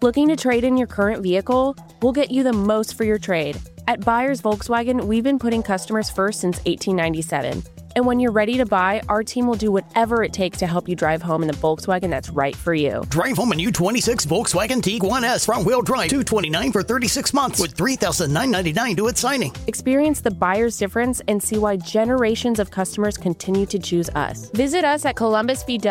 Looking to trade in your current vehicle? We'll get you the most for your trade. At Buyers Volkswagen, we've been putting customers first since 1897. And when you're ready to buy, our team will do whatever it takes to help you drive home in the Volkswagen that's right for you. Drive home a new 26 Volkswagen Tiguan S front-wheel drive, $229 for 36 months with $3,999 due at signing. Experience the buyer's difference and see why generations of customers continue to choose us. Visit us at columbusvw.com